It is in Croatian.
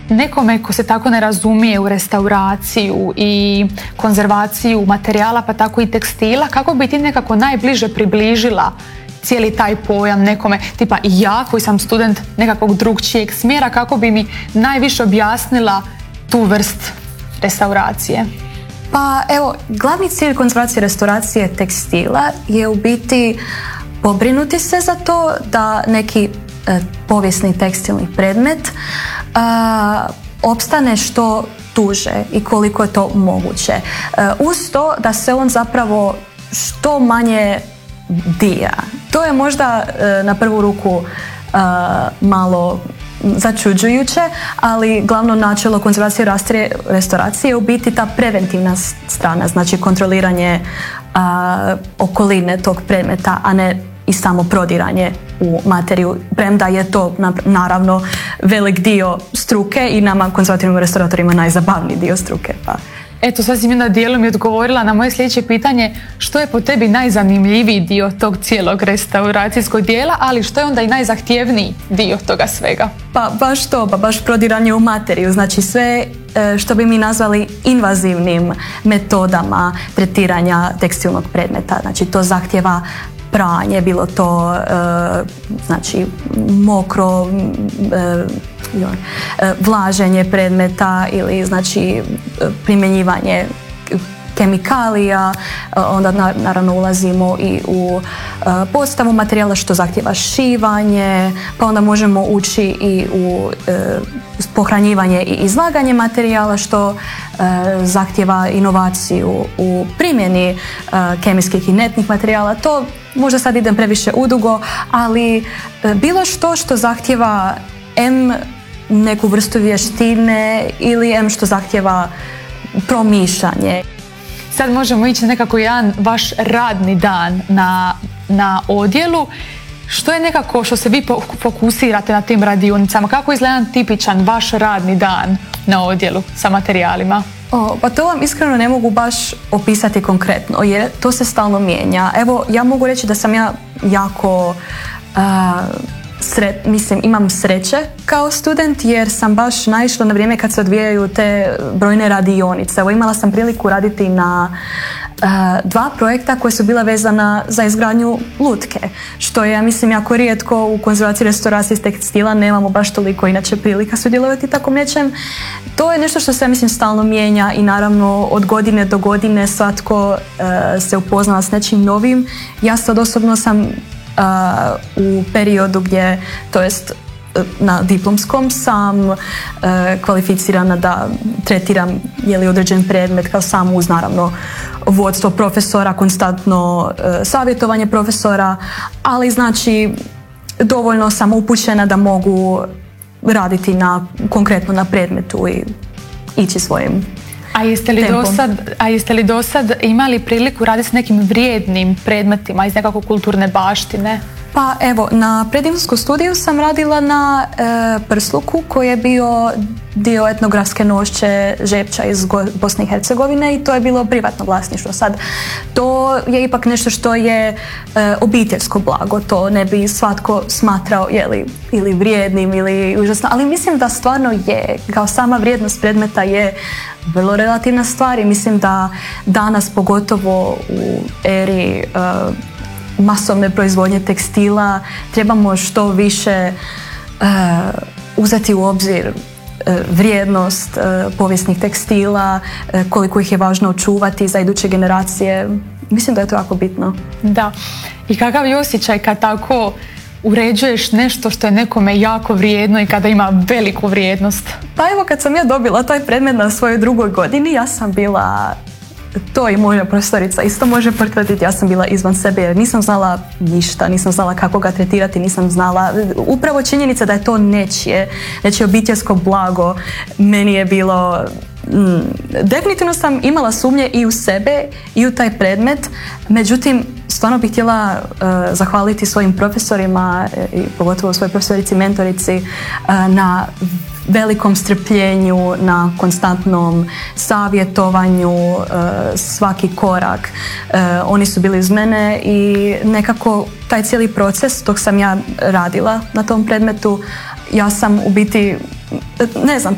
nekome ko se tako ne razumije u restauraciju i konzervaciju materijala, pa tako i tekstila, kako bi ti nekako najbliže približila cijeli taj pojam nekome, tipa ja koji sam student nekakvog drugčijeg smjera, kako bi mi najviše objasnila tu vrst restauracije? Pa evo, glavni cilj konzervacije i restauracije tekstila je u biti pobrinuti se za to da neki povijesni tekstilni predmet opstane što duže i koliko je to moguće. Uz to da se on zapravo što manje dira. To je možda na prvu ruku malo začuđujuće, ali glavno načelo konzervacije i restauracije je u biti ta preventivna strana, znači kontroliranje okoline tog predmeta, a ne i samo prodiranje u materiju, premda je to naravno velik dio struke i nama konzervativnim restauratorima najzabavniji dio struke. Pa. Eto, sad si mi onda dijelom i odgovorila na moje sljedeće pitanje, što je po tebi najzanimljiviji dio tog cijelog restauracijskog dijela, ali što je onda i najzahtjevniji dio toga svega? Pa baš to, baš prodiranje u materiju, znači sve što bi mi nazvali invazivnim metodama tretiranja tekstilnog predmeta, znači to zahtjeva pranje, bilo to znači mokro vlaženje predmeta ili znači primjenjivanje kemikalija, onda naravno ulazimo i u postavu materijala što zahtjeva šivanje, pa onda možemo ući i u pohranjivanje i izlaganje materijala što zahtjeva inovaciju u primjeni kemijskih i netnih materijala. To možda sad idem previše udugo, ali bilo što zahtjeva neku vrstu vještine ili što zahtjeva promišljanje. Sad možemo ići nekako jedan vaš radni dan na odjelu. Što je nekako što se vi fokusirate na tim radionicama? Kako izgleda jedan tipičan vaš radni dan na odjelu sa materijalima? Pa to vam iskreno ne mogu baš opisati konkretno jer to se stalno mijenja. Evo, ja mogu reći da sam ja jako imam sreće kao student jer sam baš naišla na vrijeme kad se odvijaju te brojne radionice. Evo, imala sam priliku raditi na 2 projekta koje su bila vezana za izgradnju lutke, što je, ja mislim, jako rijetko u konzervaciji restauraciji iz tekstila, nemamo baš toliko inače prilika sudjelovati tako nečem. To je nešto što se, ja mislim, stalno mijenja i naravno od godine do godine svatko se upoznava s nečim novim. Ja sad osobno sam u periodu gdje, to jest na diplomskom sam kvalificirana da tretiram određen predmet kao sam uz naravno vodstvo profesora, konstantno savjetovanje profesora, ali znači dovoljno sam upućena da mogu raditi konkretno na predmetu i ići svojim A jeste li do sad imali priliku raditi s nekim vrijednim predmetima iz nekako kulturne baštine? Pa evo, na preddiplomskom studiju sam radila na prsluku koji je bio dio etnografske nošće Žepča iz Bosne i Hercegovine i to je bilo privatno vlasništvo. Sad, to je ipak nešto što je obiteljsko blago, to ne bi svatko smatrao ili vrijednim ili užasno, ali mislim da stvarno je, kao sama vrijednost predmeta je vrlo relativna stvar i mislim da danas, pogotovo u eri masovne proizvodnje tekstila, trebamo što više uzeti u obzir vrijednost povijesnih tekstila, koliko ih je važno očuvati za iduće generacije. Mislim da je to jako bitno. Da. I kakav je osjećaj kad tako uređuješ nešto što je nekome jako vrijedno i kada ima veliku vrijednost? Pa evo, kad sam ja dobila taj predmet na svojoj 2. godini, ja sam bila, to i moja profesorica isto može potvrditi, ja sam bila izvan sebe jer nisam znala ništa, nisam znala kako ga tretirati, nisam znala, upravo činjenica da je to nečije obiteljsko blago, meni je bilo, definitivno sam imala sumnje i u sebe i u taj predmet, međutim stvarno bih htjela zahvaliti svojim profesorima i pogotovo svojoj profesorici, mentorici na velikom strpljenju, na konstantnom savjetovanju, svaki korak. Oni su bili uz mene i nekako taj cijeli proces dok sam ja radila na tom predmetu, ja sam u biti, ne znam,